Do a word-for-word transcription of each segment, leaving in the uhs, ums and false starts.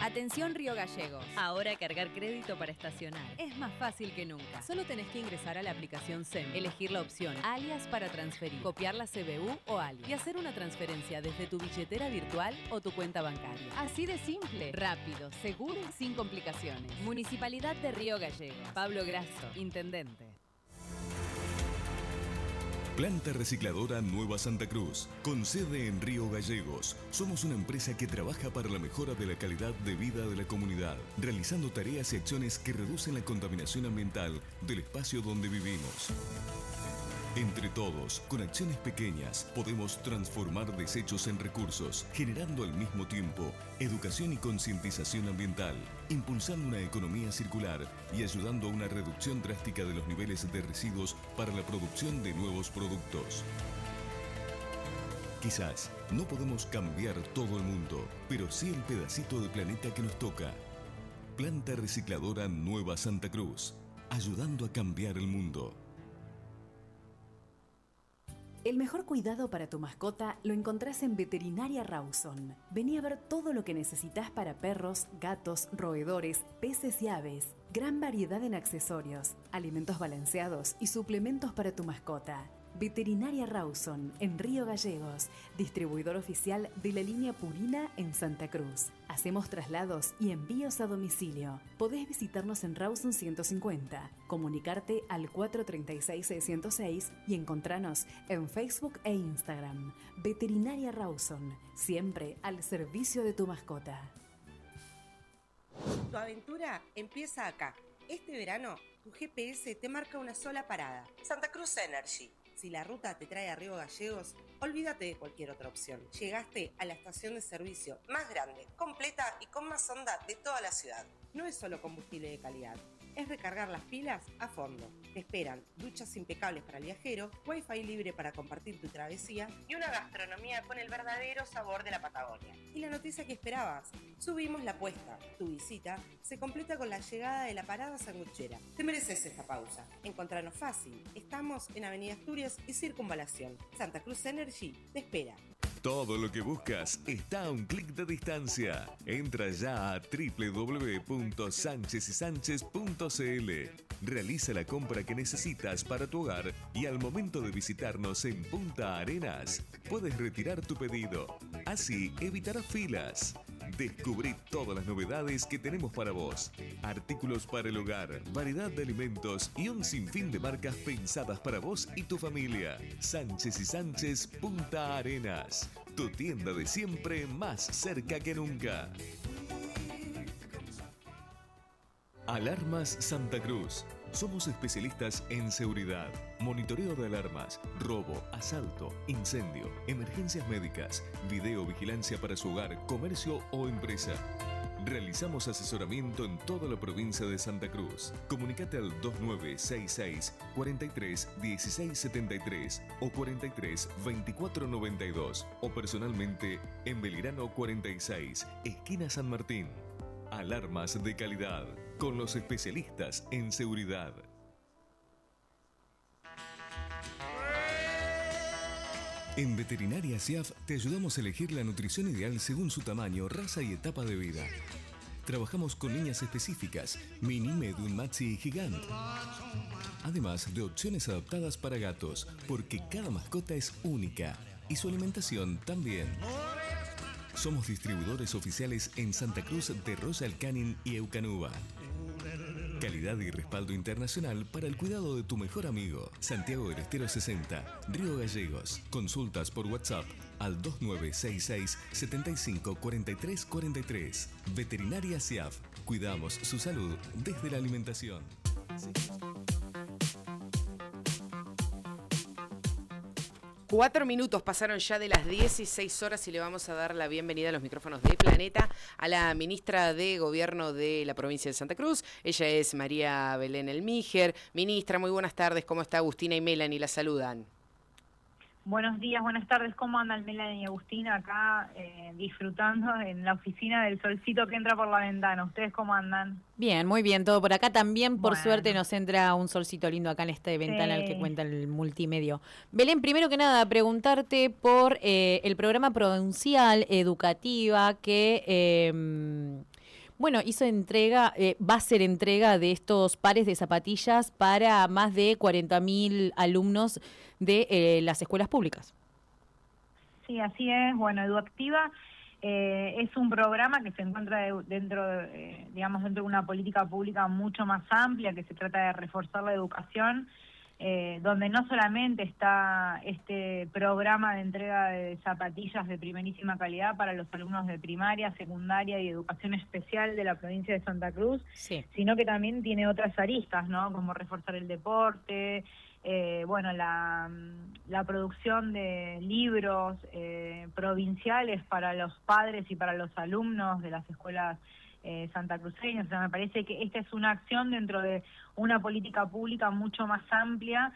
Atención Río Gallegos. Ahora cargar crédito para estacionar Es más fácil que nunca. Solo tenés que ingresar a la aplicación S E M, Elegir la opción alias para transferir, copiar la C B U o alias y hacer una transferencia desde tu billetera virtual o tu cuenta bancaria. Así de simple, rápido, seguro y sin complicaciones. Municipalidad de Río Gallegos. Pablo Grasso, Intendente. Planta Recicladora Nueva Santa Cruz, con sede en Río Gallegos. Somos una empresa que trabaja para la mejora de la calidad de vida de la comunidad, realizando tareas y acciones que reducen la contaminación ambiental del espacio donde vivimos. Entre todos, con acciones pequeñas, podemos transformar desechos en recursos, generando al mismo tiempo educación y concientización ambiental, impulsando una economía circular y ayudando a una reducción drástica de los niveles de residuos para la producción de nuevos productos. Quizás no podemos cambiar todo el mundo, pero sí el pedacito de planeta que nos toca. Planta Recicladora Nueva Santa Cruz, ayudando a cambiar el mundo. El mejor cuidado para tu mascota lo encontrás en Veterinaria Rawson. Vení a ver todo lo que necesitas para perros, gatos, roedores, peces y aves. Gran variedad en accesorios, alimentos balanceados y suplementos para tu mascota. Veterinaria Rawson, en Río Gallegos, distribuidor oficial de la línea Purina en Santa Cruz. Hacemos traslados y envíos a domicilio. Podés visitarnos en Rawson ciento cincuenta, comunicarte al cuatro tres seis, seis cero seis y encontrarnos en Facebook e Instagram. Veterinaria Rawson, siempre al servicio de tu mascota. Tu aventura empieza acá. Este verano, tu G P S te marca una sola parada: Santa Cruz Energy. Si la ruta te trae a Río Gallegos, olvídate de cualquier otra opción. Llegaste a la estación de servicio más grande, completa y con más onda de toda la ciudad. No es solo combustible de calidad, es recargar las pilas a fondo. Te esperan duchas impecables para el viajero, wifi libre para compartir tu travesía y una gastronomía con el verdadero sabor de la Patagonia. Y la noticia que esperabas: subimos la apuesta. Tu visita se completa con la llegada de la parada sanguchera. Te mereces esta pausa. Encontranos fácil. Estamos en Avenida Asturias y Circunvalación. Santa Cruz Energy te espera. Todo lo que buscas está a un clic de distancia. Entra ya a doble u doble u doble u punto sánchez y sánchez punto c l. Realiza la compra que necesitas para tu hogar y al momento de visitarnos en Punta Arenas, puedes retirar tu pedido. Así evitarás filas. Descubrí todas las novedades que tenemos para vos. Artículos para el hogar, variedad de alimentos y un sinfín de marcas pensadas para vos y tu familia. Sánchez y Sánchez Punta Arenas. Tu tienda de siempre más cerca que nunca. Alarmas Santa Cruz. Somos especialistas en seguridad, monitoreo de alarmas, robo, asalto, incendio, emergencias médicas, videovigilancia para su hogar, comercio o empresa. Realizamos asesoramiento en toda la provincia de Santa Cruz. Comunicate al dos nueve seis seis, cuatro tres, uno seis siete tres o cuatro tres, veinticuatro noventa y dos o personalmente en Belgrano cuarenta y seis, esquina San Martín. Alarmas de calidad, con los especialistas en seguridad. En Veterinaria S I A F te ayudamos a elegir la nutrición ideal según su tamaño, raza y etapa de vida. Trabajamos con líneas específicas, mini, medium, maxi y gigante. Además de opciones adaptadas para gatos, porque cada mascota es única y su alimentación también. Somos distribuidores oficiales en Santa Cruz de Royal Canin y Eucanuba. Calidad y respaldo internacional para el cuidado de tu mejor amigo. Santiago del Estero sesenta, Río Gallegos. Consultas por WhatsApp al dos nueve seis seis, siete cinco, cuatro tres cuatro tres. Veterinaria S I A F. Cuidamos su salud desde la alimentación. Sí. Cuatro minutos pasaron ya de las dieciséis horas y le vamos a dar la bienvenida a los micrófonos de Planeta a la ministra de Gobierno de la provincia de Santa Cruz. Ella es María Belén Elmiger. Ministra, muy buenas tardes. ¿Cómo está? Agustina y Melanie la saludan. Buenos días, buenas tardes. ¿Cómo andan Melanie y Agustina acá eh, disfrutando en la oficina del solcito que entra por la ventana? ¿Ustedes cómo andan? Bien, muy bien, todo por acá también. Por bueno. suerte nos entra un solcito lindo acá en este ventanal sí. que cuenta el multimedio. Belén, primero que nada, preguntarte por eh, el programa provincial educativa que... Eh, bueno, hizo entrega, eh, va a ser entrega de estos pares de zapatillas para más de cuarenta mil alumnos de eh, las escuelas públicas. Sí, así es. Bueno, EduActiva eh, es un programa que se encuentra de, dentro, de, eh, digamos, dentro de una política pública mucho más amplia, que se trata de reforzar la educación, eh, donde no solamente está este programa de entrega de zapatillas de primerísima calidad para los alumnos de primaria, secundaria y educación especial de la provincia de Santa Cruz, sí. sino que también tiene otras aristas, ¿no? Como reforzar el deporte, eh, bueno, la, la producción de libros eh, provinciales para los padres y para los alumnos de las escuelas Eh, santacruceños. O sea, me parece que esta es una acción dentro de una política pública mucho más amplia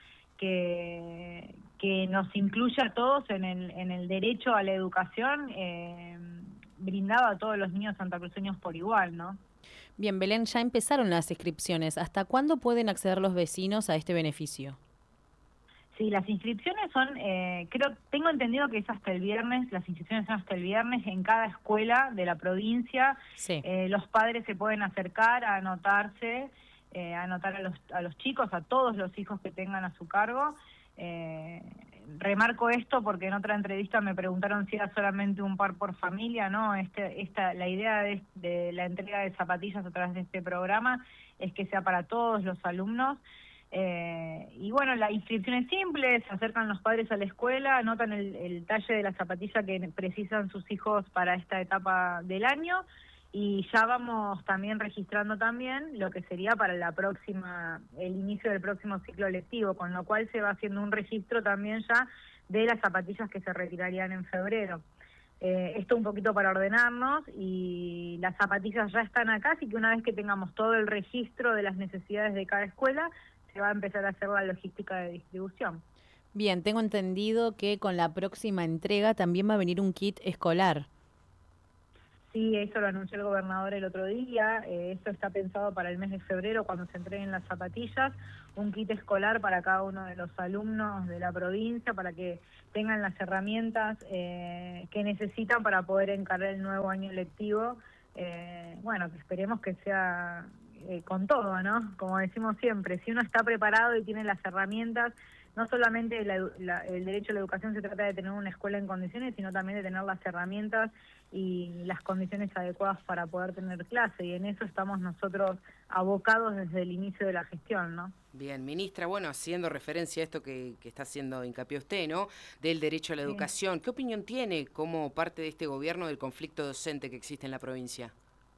que, que nos incluye a todos en el, en el derecho a la educación eh, brindado a todos los niños santacruceños por igual, ¿no? Bien, Belén, ya empezaron las inscripciones. ¿Hasta cuándo pueden acceder los vecinos a este beneficio? Sí, las inscripciones son, eh, creo, tengo entendido que es hasta el viernes, las inscripciones son hasta el viernes en cada escuela de la provincia. Sí. Eh, los padres se pueden acercar a anotarse, eh, a anotar a los, a los chicos, a todos los hijos que tengan a su cargo. Eh, remarco esto porque en otra entrevista me preguntaron si era solamente un par por familia, ¿no? Este, esta, la idea de, de la entrega de zapatillas a través de este programa es que sea para todos los alumnos. Eh, y bueno, la inscripción es simple, se acercan los padres a la escuela, anotan el, el talle de la zapatilla que precisan sus hijos para esta etapa del año y ya vamos también registrando también lo que sería para la próxima, el inicio del próximo ciclo lectivo, con lo cual se va haciendo un registro también ya de las zapatillas que se retirarían en febrero. Eh, esto un poquito para ordenarnos y las zapatillas ya están acá, así que una vez que tengamos todo el registro de las necesidades de cada escuela, se va a empezar a hacer la logística de distribución. Bien, tengo entendido que con la próxima entrega también va a venir un kit escolar. Sí, eso lo anunció el gobernador el otro día. Eh, esto está pensado para el mes de febrero, cuando se entreguen las zapatillas, un kit escolar para cada uno de los alumnos de la provincia, para que tengan las herramientas eh, que necesitan para poder encarar el nuevo año lectivo. Eh, bueno, que esperemos que sea eh, con todo, ¿no? Como decimos siempre, si uno está preparado y tiene las herramientas, no solamente la, la, el derecho a la educación se trata de tener una escuela en condiciones, sino también de tener las herramientas y las condiciones adecuadas para poder tener clase, y en eso estamos nosotros abocados desde el inicio de la gestión, ¿no? Bien, ministra, bueno, haciendo referencia a esto que, que está haciendo hincapié usted, ¿no?, del derecho a la Sí. educación, ¿qué opinión tiene como parte de este gobierno del conflicto docente que existe en la provincia?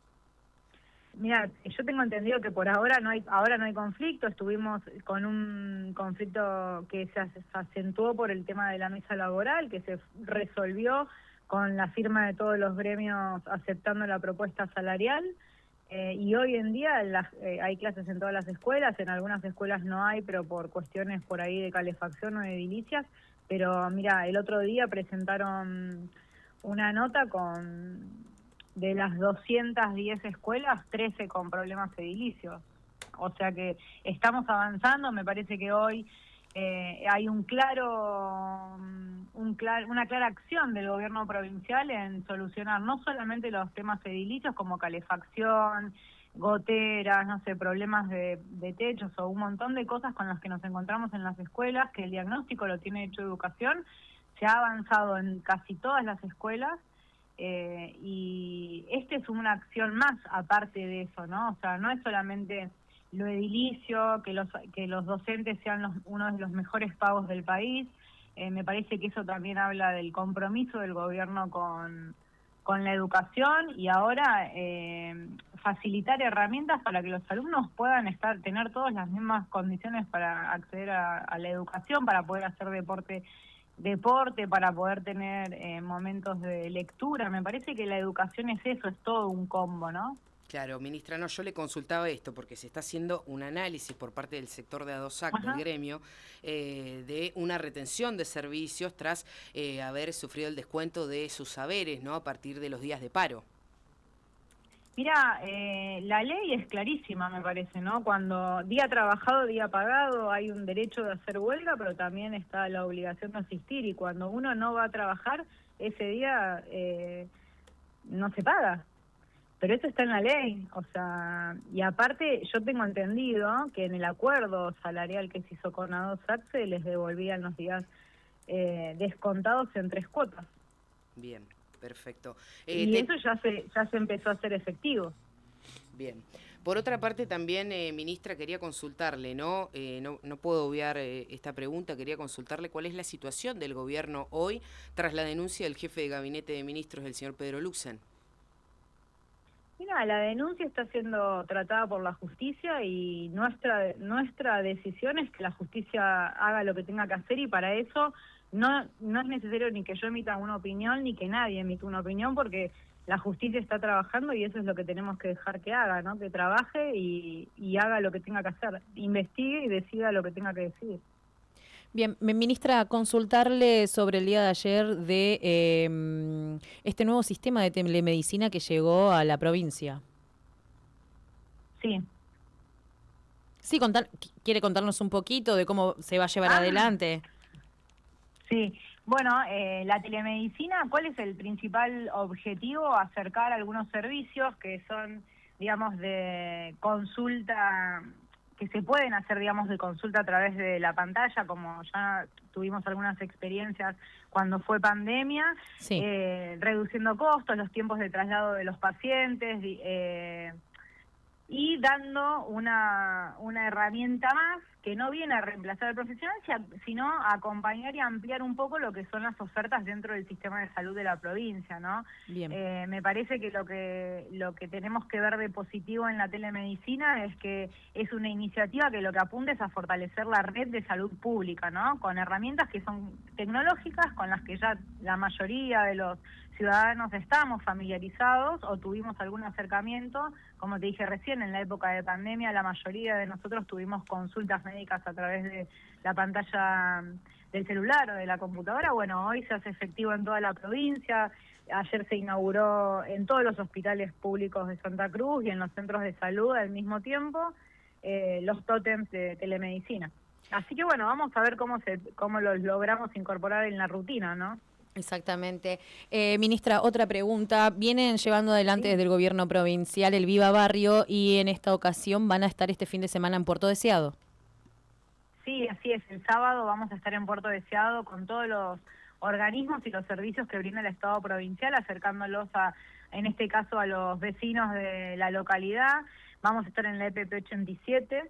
Mira, yo tengo entendido que por ahora no hay ahora no hay conflicto. Estuvimos con un conflicto que se acentuó por el tema de la mesa laboral, que se resolvió con la firma de todos los gremios aceptando la propuesta salarial. Eh, y hoy en día las, eh, hay clases en todas las escuelas, en algunas escuelas no hay, pero por cuestiones por ahí de calefacción o de edilicias. Pero mira, el otro día presentaron una nota con... de las doscientas diez escuelas, trece con problemas edilicios. O sea que estamos avanzando, me parece que hoy eh, hay un claro, un clar, una clara acción del gobierno provincial en solucionar no solamente los temas edilicios como calefacción, goteras, no sé, problemas de, de techos o un montón de cosas con las que nos encontramos en las escuelas, que el diagnóstico lo tiene hecho Educación. Se ha avanzado en casi todas las escuelas. Eh, y esta es una acción más aparte de eso, ¿no? O sea, no es solamente lo edilicio, que los que los docentes sean los, uno de los mejores pagos del país. Eh, me parece que eso también habla del compromiso del gobierno con, con la educación y ahora eh, facilitar herramientas para que los alumnos puedan estar tener todas las mismas condiciones para acceder a, a la educación, para poder hacer deporte deporte para poder tener eh, momentos de lectura. Me parece que la educación es eso, es todo un combo, ¿no? Claro, ministra, no, yo le consultaba esto porque se está haciendo un análisis por parte del sector de ADOSAC, Ajá. del gremio, eh, de una retención de servicios tras eh, haber sufrido el descuento de sus saberes, ¿no?, a partir de los días de paro. Mira, eh, la ley es clarísima, me parece, ¿no? Cuando día trabajado, día pagado, hay un derecho de hacer huelga, pero también está la obligación de asistir, y cuando uno no va a trabajar, ese día eh, no se paga. pero eso está en la ley, o sea, y aparte yo tengo entendido que en el acuerdo salarial que se hizo con ADOSAC se les devolvían los días eh, descontados en tres cuotas. Bien, perfecto. Eh, y te... eso ya se ya se empezó a hacer efectivo. Bien. Por otra parte, también, eh, ministra, quería consultarle, ¿no? Eh, no, no puedo obviar eh, esta pregunta, quería consultarle cuál es la situación del gobierno hoy tras la denuncia del jefe de gabinete de ministros, el señor Pedro Luxen. Mira, la denuncia está siendo tratada por la justicia y nuestra nuestra decisión es que la justicia haga lo que tenga que hacer, y para eso no no es necesario ni que yo emita una opinión ni que nadie emita una opinión, porque la justicia está trabajando y eso es lo que tenemos que dejar que haga, ¿no? Que trabaje y, y haga lo que tenga que hacer, investigue y decida lo que tenga que decidir. Bien, ministra, consultarle sobre el día de ayer de eh, este nuevo sistema de telemedicina que llegó a la provincia. Sí. Sí, contar, ¿quiere contarnos un poquito de cómo se va a llevar ah. adelante? Sí, bueno, eh, la telemedicina, ¿cuál es el principal objetivo? Acercar algunos servicios que son, digamos, de consulta, que se pueden hacer, digamos, de consulta a través de la pantalla, como ya tuvimos algunas experiencias cuando fue pandemia, sí. eh, reduciendo costos, los tiempos de traslado de los pacientes, eh, y dando una, una herramienta más que no viene a reemplazar al profesional, sino a acompañar y ampliar un poco lo que son las ofertas dentro del sistema de salud de la provincia, ¿no? Bien. Eh, me parece que lo que lo que tenemos que ver de positivo en la telemedicina es que es una iniciativa que lo que apunta es a fortalecer la red de salud pública, ¿no? Con herramientas que son tecnológicas, con las que ya la mayoría de los ciudadanos estamos familiarizados o tuvimos algún acercamiento. Como te dije recién, en la época de pandemia la mayoría de nosotros tuvimos consultas médicas a través de la pantalla del celular o de la computadora. Bueno, hoy se hace efectivo en toda la provincia. Ayer se inauguró en todos los hospitales públicos de Santa Cruz y en los centros de salud al mismo tiempo eh, los tótems de telemedicina. Así que bueno, vamos a ver cómo se cómo los logramos incorporar en la rutina, ¿no? Exactamente. Eh, ministra, otra pregunta. Vienen llevando adelante sí. desde el gobierno provincial el Viva Barrio y en esta ocasión van a estar este fin de semana en Puerto Deseado. Sí, así es. El sábado vamos a estar en Puerto Deseado con todos los organismos y los servicios que brinda el Estado provincial, acercándolos a, en este caso, a los vecinos de la localidad. Vamos a estar en la E P P ochenta y siete.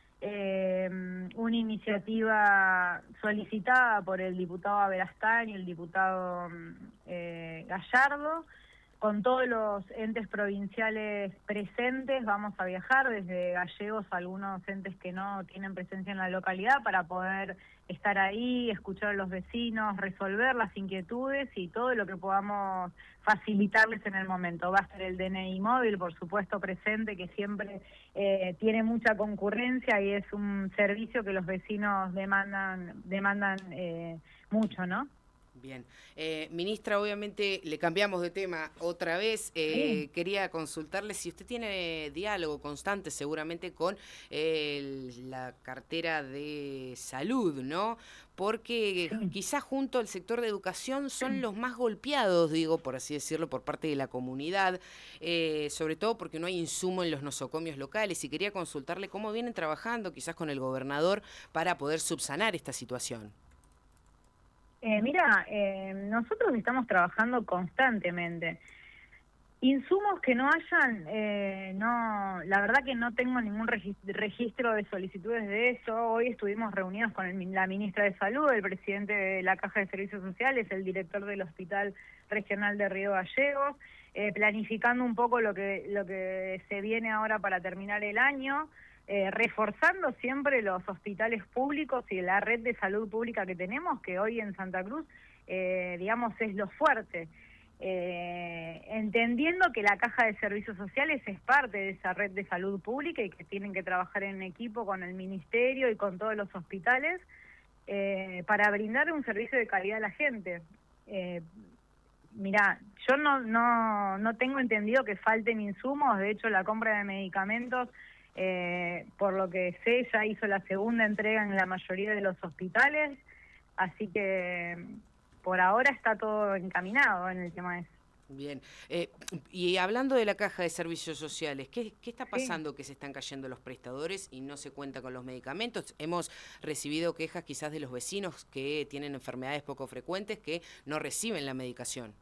Eh, una iniciativa solicitada por el diputado Aberastán y el diputado eh, Gallardo, con todos los entes provinciales presentes. Vamos a viajar desde Gallegos a algunos entes que no tienen presencia en la localidad para poder estar ahí, escuchar a los vecinos, resolver las inquietudes y todo lo que podamos facilitarles en el momento. Va a estar el D N I móvil, por supuesto, presente, que siempre eh, tiene mucha concurrencia y es un servicio que los vecinos demandan, demandan eh, mucho, ¿no? Bien. Eh, ministra, obviamente le cambiamos de tema otra vez. Eh, sí. Quería consultarle si usted tiene diálogo constante seguramente con eh, la cartera de salud, ¿no? Porque sí. quizás junto al sector de educación son sí. los más golpeados, digo, por así decirlo, por parte de la comunidad, eh, sobre todo porque no hay insumo en los nosocomios locales. Y quería consultarle cómo vienen trabajando quizás con el gobernador para poder subsanar esta situación. Eh, mira, eh, nosotros estamos trabajando constantemente. Insumos que no hayan, eh, no, la verdad que no tengo ningún registro de solicitudes de eso. Hoy estuvimos reunidos con el, la ministra de Salud, el presidente de la Caja de Servicios Sociales, el director del Hospital Regional de Río Gallegos, eh, planificando un poco lo que, lo que se viene ahora para terminar el año. Eh, reforzando siempre los hospitales públicos y la red de salud pública que tenemos, que hoy en Santa Cruz, eh, digamos, es lo fuerte. Eh, entendiendo que la Caja de Servicios Sociales es parte de esa red de salud pública y que tienen que trabajar en equipo con el Ministerio y con todos los hospitales eh, para brindar un servicio de calidad a la gente. Eh, Mirá, yo no, no, no tengo entendido que falten insumos. De hecho, la compra de medicamentos, Eh, por lo que sé, ya hizo la segunda entrega en la mayoría de los hospitales, así que por ahora está todo encaminado en el tema ese. Bien. Eh, y hablando de la caja de servicios sociales, ¿qué, qué está pasando sí. que se están cayendo los prestadores y no se cuenta con los medicamentos? Hemos recibido quejas quizás de los vecinos que tienen enfermedades poco frecuentes que no reciben la medicación.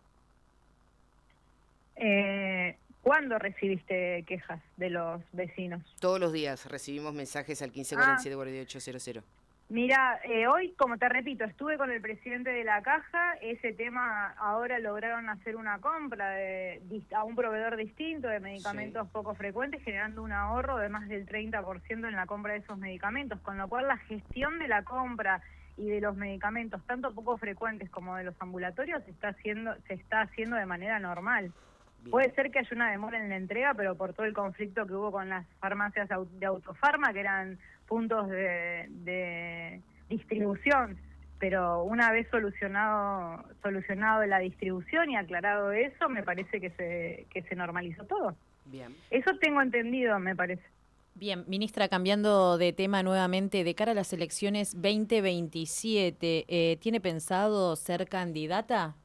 Eh, ¿Cuándo recibiste quejas de los vecinos? Todos los días recibimos mensajes al quince cuarenta y siete cuarenta y ocho cero cero. Mira, eh, hoy, como te repito, estuve con el presidente de la Caja, ese tema ahora lograron hacer una compra de, a un proveedor distinto de medicamentos sí. poco frecuentes, generando un ahorro de más del treinta por ciento en la compra de esos medicamentos, con lo cual la gestión de la compra y de los medicamentos, tanto poco frecuentes como de los ambulatorios, se está haciendo, se está haciendo de manera normal. Bien. Puede ser que haya una demora en la entrega, pero por todo el conflicto que hubo con las farmacias de Autofarma, que eran puntos de, de distribución, pero una vez solucionado solucionado la distribución y aclarado eso, me parece que se que se normalizó todo. Bien. Eso tengo entendido, me parece. Bien, ministra, cambiando de tema nuevamente, de cara a las elecciones veinte veintisiete, eh, ¿tiene pensado ser candidata?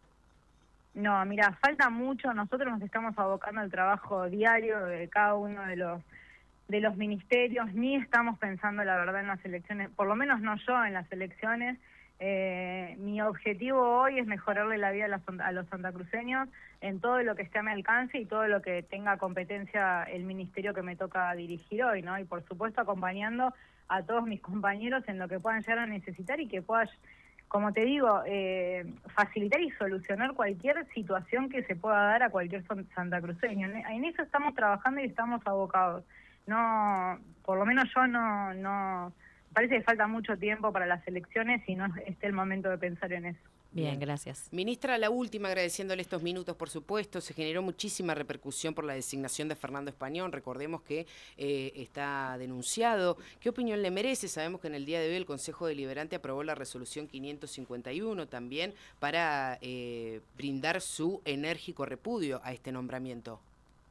No, mira, falta mucho. Nosotros nos estamos abocando al trabajo diario de cada uno de los de los ministerios, ni estamos pensando la verdad en las elecciones, por lo menos no yo en las elecciones. Eh, mi objetivo hoy es mejorarle la vida a los, a los santacruceños en todo lo que esté a mi alcance y todo lo que tenga competencia el ministerio que me toca dirigir hoy, ¿no? Y por supuesto acompañando a todos mis compañeros en lo que puedan llegar a necesitar y que pueda, como te digo, eh, facilitar y solucionar cualquier situación que se pueda dar a cualquier santacruceño. En eso estamos trabajando y estamos abocados. No, por lo menos yo no, no, parece que falta mucho tiempo para las elecciones y no es el momento de pensar en eso. Bien, gracias. Ministra, la última, agradeciéndole estos minutos, por supuesto. Se generó muchísima repercusión por la designación de Fernando Español. Recordemos que eh, está denunciado. ¿Qué opinión le merece? Sabemos que en el día de hoy el Consejo Deliberante aprobó la resolución quinientos cincuenta y uno también para eh, brindar su enérgico repudio a este nombramiento.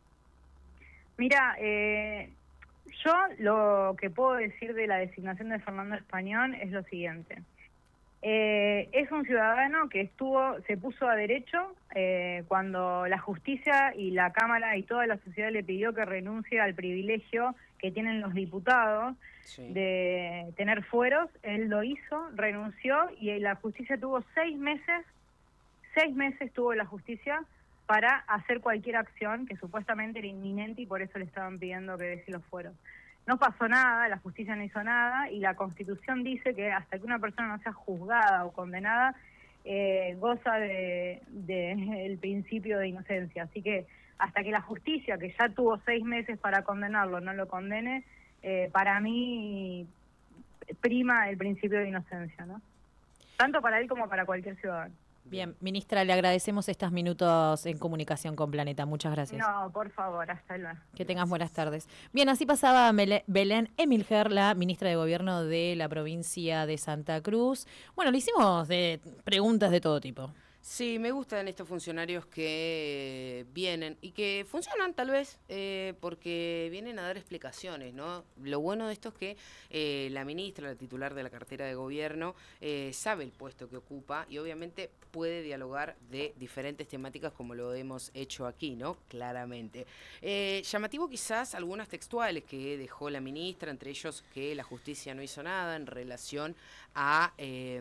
Mira, eh... yo lo que puedo decir de la designación de Fernando Español es lo siguiente. Eh, es un ciudadano que estuvo, se puso a derecho eh, cuando la justicia y la Cámara y toda la sociedad le pidió que renuncie al privilegio que tienen los diputados sí. de tener fueros. Él lo hizo, renunció y la justicia tuvo seis meses, seis meses tuvo la justicia para hacer cualquier acción que supuestamente era inminente y por eso le estaban pidiendo que dese los fueros. No pasó nada, la justicia no hizo nada y la Constitución dice que hasta que una persona no sea juzgada o condenada, eh, goza de, de el principio de inocencia. Así que hasta que la justicia, que ya tuvo seis meses para condenarlo, no lo condene, eh, para mí prima el principio de inocencia, ¿no? Tanto para él como para cualquier ciudadano. Bien, ministra, le agradecemos estos minutos en comunicación con Planeta. Muchas gracias. No, por favor, hasta luego. Que tengas buenas tardes. Bien, así pasaba Belén Emilger, la ministra de Gobierno de la provincia de Santa Cruz. Bueno, le hicimos de preguntas de todo tipo. Sí, me gustan estos funcionarios que vienen y que funcionan tal vez eh, porque vienen a dar explicaciones, ¿no? Lo bueno de esto es que eh, la ministra, la titular de la cartera de gobierno, eh, sabe el puesto que ocupa y obviamente puede dialogar de diferentes temáticas como lo hemos hecho aquí, ¿no? Claramente. Eh, llamativo quizás algunas textuales que dejó la ministra, entre ellos que la justicia no hizo nada en relación a eh,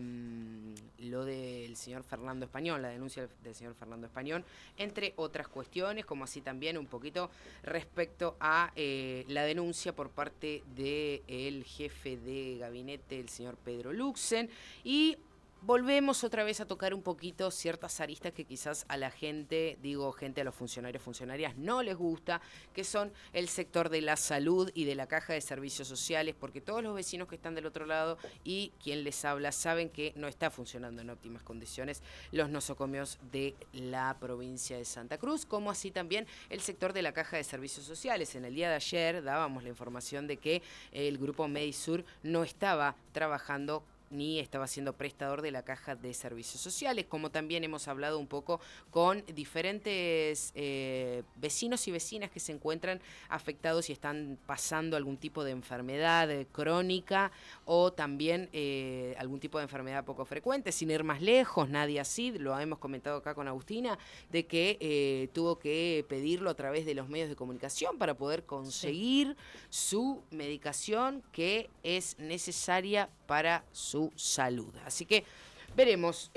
lo del señor Fernando Español, la denuncia del señor Fernando Español, entre otras cuestiones, como así también un poquito respecto a eh, la denuncia por parte del jefe de gabinete, el señor Pedro Luxen, y volvemos otra vez a tocar un poquito ciertas aristas que quizás a la gente, digo gente, a los funcionarios, funcionarias, no les gusta, que son el sector de la salud y de la caja de servicios sociales, porque todos los vecinos que están del otro lado y quien les habla saben que no está funcionando en óptimas condiciones los nosocomios de la provincia de Santa Cruz, como así también el sector de la caja de servicios sociales. En el día de ayer dábamos la información de que el grupo Medisur no estaba trabajando ni estaba siendo prestador de la Caja de Servicios Sociales, como también hemos hablado un poco con diferentes eh, vecinos y vecinas que se encuentran afectados y están pasando algún tipo de enfermedad eh, crónica o también eh, algún tipo de enfermedad poco frecuente, sin ir más lejos. Nadia Cid, lo hemos comentado acá con Agustina, de que eh, tuvo que pedirlo a través de los medios de comunicación para poder conseguir sí. su medicación que es necesaria para su salud. Así que veremos.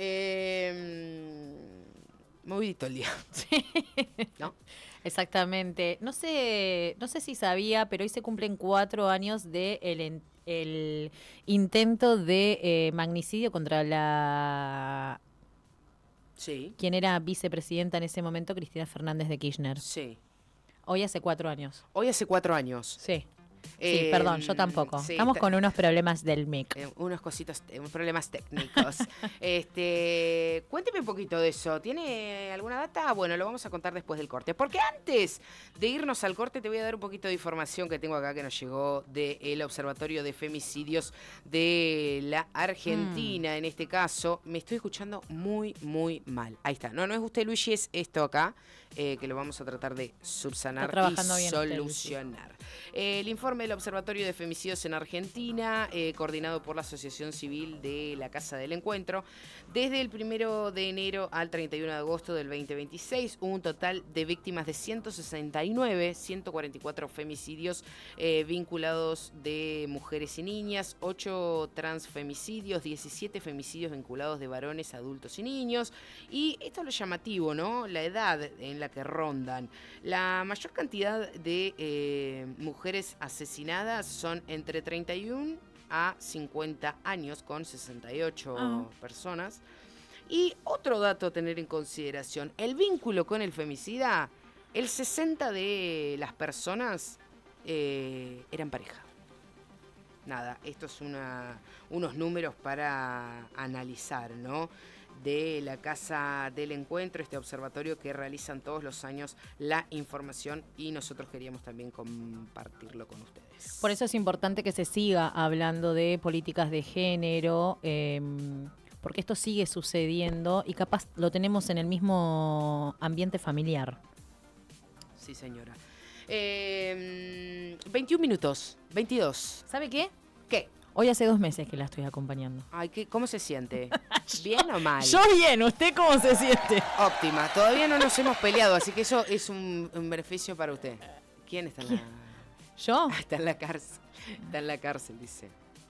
Eh, movidito el día. Sí. ¿No? Exactamente. No sé, no sé si sabía, pero hoy se cumplen cuatro años de el, el intento de eh, magnicidio contra la... Sí. quien era vicepresidenta en ese momento, Cristina Fernández de Kirchner. Sí. Hoy hace cuatro años. Hoy hace cuatro años. Sí. Eh, sí, perdón, yo tampoco. sí, Estamos ta- con unos problemas del mic. Eh, unos cositos, eh, unos problemas técnicos. este, cuénteme un poquito de eso. ¿Tiene alguna data? Bueno, lo vamos a contar después del corte. Porque antes de irnos al corte te voy a dar un poquito de información que tengo acá que nos llegó del Observatorio de Femicidios de la Argentina. Mm. En este caso, me estoy escuchando muy, muy mal. Ahí está. No, no es usted, Luigi, es esto acá, eh, que lo vamos a tratar de subsanar y solucionar. Eh, el informe del Observatorio de Femicidios en Argentina, eh, coordinado por la Asociación Civil de la Casa del Encuentro, desde el primero de enero al treinta y uno de agosto del veinte veintiséis, hubo un total de víctimas de ciento sesenta y nueve, ciento cuarenta y cuatro femicidios eh, vinculados de mujeres y niñas, ocho transfemicidios, diecisiete femicidios vinculados de varones, adultos y niños. Y esto es lo llamativo, ¿no? La edad en la que rondan. La mayor cantidad de eh, mujeres asesinadas son entre treinta y uno a cincuenta años, con sesenta y ocho ah. personas. Y otro dato a tener en consideración, el vínculo con el femicida, el sesenta de las personas eh, eran pareja. Nada, esto es una, unos números para analizar, ¿no? De la Casa del Encuentro, este observatorio que realizan todos los años la información, y nosotros queríamos también compartirlo con ustedes. Por eso es importante que se siga hablando de políticas de género, eh, porque esto sigue sucediendo y capaz lo tenemos en el mismo ambiente familiar. Sí, señora. Eh, veintiún minutos, veintidós. ¿Sabe qué? ¿Qué? Hoy hace dos meses que la estoy acompañando. Ay, ¿qué, ¿cómo se siente? ¿Bien o mal? Yo bien, ¿usted cómo se siente? Óptima, todavía no nos hemos peleado, así que eso es un, un beneficio para usted. ¿Quién está en la...? ¿Yo? Ah, está en la cárcel, está en la cárcel, dice.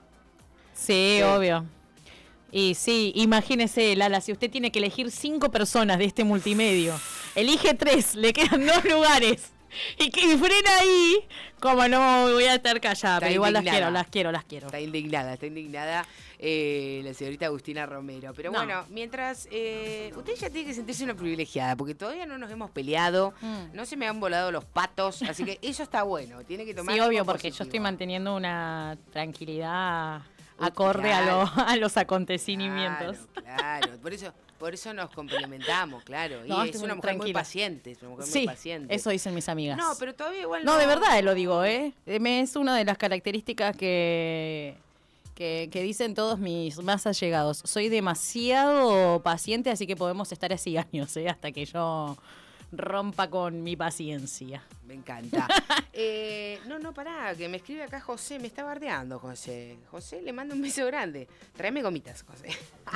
Sí, sí, obvio. Y sí, imagínese, Lala, si usted tiene que elegir cinco personas de este multimedio, elige tres, le quedan dos lugares. Y que frena ahí, como no voy a estar callada, Está pero igual las indignada. quiero, las quiero, las quiero. Está indignada, está indignada eh, la señorita Agustina Romero. Pero No. bueno, mientras eh, usted ya tiene que sentirse una privilegiada, porque todavía no nos hemos peleado, Mm. no se me han volado los patos, así que eso está bueno, tiene que tomar Sí, obvio, porque positivo. yo estoy manteniendo una tranquilidad Uy, acorde claro. a, lo- a los acontecimientos. Claro, claro, por eso, por eso nos complementamos, claro. No, y estoy es una muy mujer muy tranquila. paciente, es una mujer Sí, muy paciente. eso dicen mis amigas. No, pero todavía igual No, de verdad lo digo, ¿eh? Eh, me- Es una de las características que, que, que dicen todos mis más allegados. Soy demasiado paciente, así que podemos estar así años, ¿eh? Hasta que yo rompa con mi paciencia. Me encanta. eh, no, no, pará, que me escribe acá José, me está bardeando José. José, le mando un beso grande. Tráeme gomitas, José.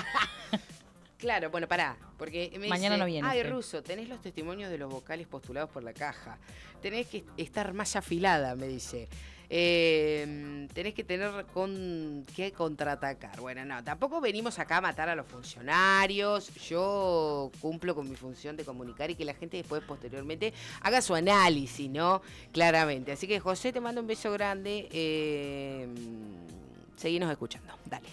Claro, bueno, pará, porque me Mañana dice, no viene ay, usted". Russo, tenés los testimonios de los vocales postulados por la caja. Tenés que estar más afilada, me dice. Eh, tenés que tener con que contraatacar. Bueno, no, tampoco venimos acá a matar a los funcionarios. Yo cumplo con mi función de comunicar y que la gente después, posteriormente, haga su análisis, ¿no? Claramente. Así que, José, te mando un beso grande. Eh, seguinos escuchando. Dale.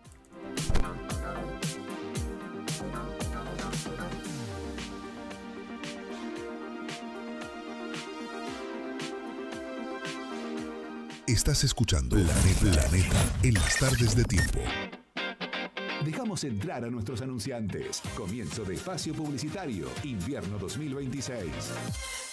Estás escuchando Planeta, Planeta en las tardes de tiempo. Dejamos entrar a nuestros anunciantes. Comienzo de espacio publicitario, invierno dos mil veintiséis.